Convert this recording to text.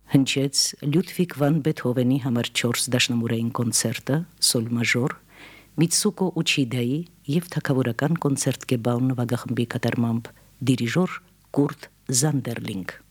հնչեց Լյուդվիգ վան Բեթհովենի համար 4 դաշնամուրային կոնցերտը սոլ մաժոր, Միցուկո Ուչիդայի եւ թագավորական կոնցերտ գեբաուն նվագախմբի կատարմամբ դիրիժոր Կուրտ Զանդերլինգ։